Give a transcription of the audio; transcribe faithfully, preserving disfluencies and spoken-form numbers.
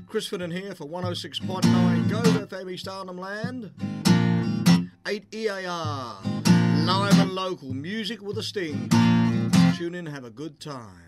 Chris Finnan here for one oh six point nine Go F M East Arnhem Land. eight E A R, live and local, music with a sting. Tune in, have a good time.